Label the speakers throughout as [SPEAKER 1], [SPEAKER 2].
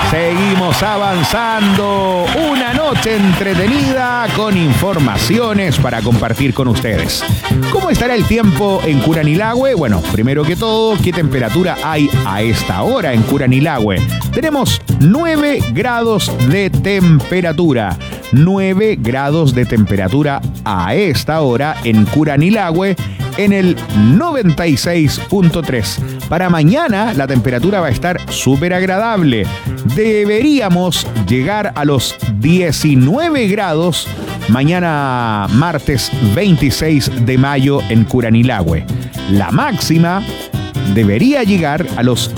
[SPEAKER 1] Seguimos avanzando. Una noche entretenida con informaciones para compartir con ustedes. ¿Cómo estará el tiempo en Curanilahue? Bueno, primero que todo, ¿qué temperatura hay a esta hora en Curanilahue? Tenemos 9 grados de temperatura. 9 grados de temperatura a esta hora en Curanilahue, en el 96.3. Para mañana la temperatura va a estar súper agradable. Deberíamos llegar a los 19 grados mañana martes 26 de mayo en Curanilahue. La máxima debería llegar a los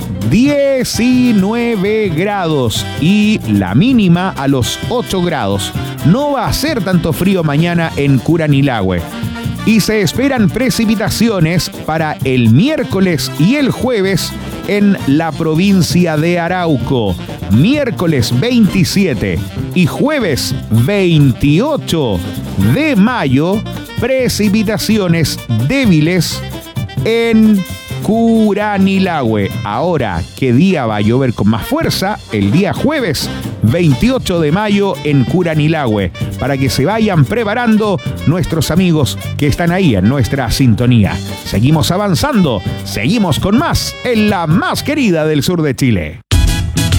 [SPEAKER 1] 19 grados y la mínima a los 8 grados. No va a ser tanto frío mañana en Curanilahue. Y se esperan precipitaciones para el miércoles y el jueves en la provincia de Arauco. Miércoles 27 y jueves 28 de mayo, precipitaciones débiles en Curanilahue. Ahora, ¿qué día va a llover con más fuerza? El día jueves 28 de mayo en Curanilahue, para que se vayan preparando nuestros amigos que están ahí en nuestra sintonía. Seguimos avanzando, seguimos con más en la más querida del sur de Chile.